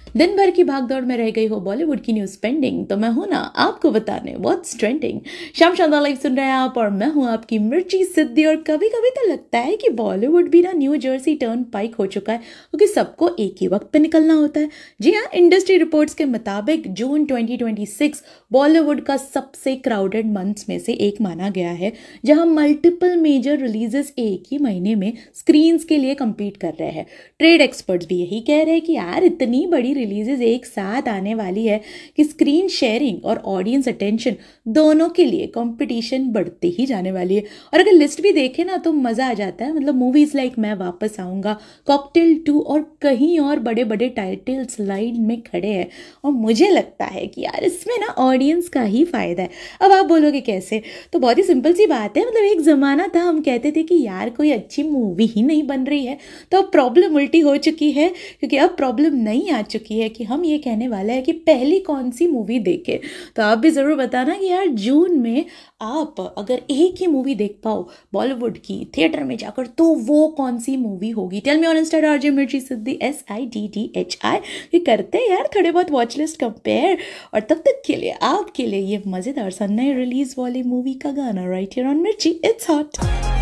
दिन भर की भागदौड़ में रह गई हो बॉलीवुड की न्यूज पेंडिंग, तो मैं हूं ना आपको बताने व्हाट्स ट्रेंडिंग। शाम शानदार लाइव सुन रहे हैं आप और मैं हूं आपकी मिर्ची सिद्धि। और कभी कभी तो लगता है कि बॉलीवुड भी ना न्यू जर्सी टर्न पाइक हो चुका है, क्योंकि सबको एक ही वक्त पे निकलना होता है। जी हाँ, इंडस्ट्री रिपोर्ट्स के मुताबिक जून 2026 बॉलीवुड का सबसे क्राउडेड मंथ्स में से एक माना गया है, जहां मल्टीपल मेजर रिलीजेस एक ही महीने में स्क्रीन्स के लिए compete कर रहे हैं। ट्रेड एक्सपर्ट्स भी यही कह रहे हैं कि यार इतनी बड़ी रिलीजेस एक साथ आने वाली है कि स्क्रीन शेयरिंग और ऑडियंस अटेंशन दोनों के लिए कंपटीशन बढ़ते ही जाने वाली है। और अगर लिस्ट भी देखें ना तो मज़ा आ जाता है। मतलब मूवीज़ लाइक मैं वापस आऊँगा, कॉकटेल 2 और कहीं और बड़े बड़े टाइटल्स लाइन में खड़े हैं। और मुझे लगता है कि यार इसमें ना ऑडियंस का ही फ़ायदा है। अब आप बोलोगे कैसे? तो बहुत ही सिंपल सी बात है। मतलब एक ज़माना था हम कहते थे कि यार कोई अच्छी मूवी ही नहीं बन रही है, तो अब प्रॉब्लम उल्टी हो चुकी है, क्योंकि अब प्रॉब्लम नहीं आ चुकी है कि हम ये कहने वाले हैं कि पहली कौन सी मूवी देखें। तो आप भी ज़रूर बताना कि यार जून में आप अगर एक ही मूवी देख पाओ बॉलीवुड की थिएटर में जाकर, तो वो कौन सी मूवी होगी। Tell me on Insta RJ मिर्ची सिद्धि SIDDHI। ये करते हैं यार थोड़े बहुत वॉच लिस्ट कंपेयर। और तब तक के लिए आपके लिए ये मज़ेदार सा नए रिलीज वाली मूवी का गाना राइट हियर ऑन मिर्ची। It's hot.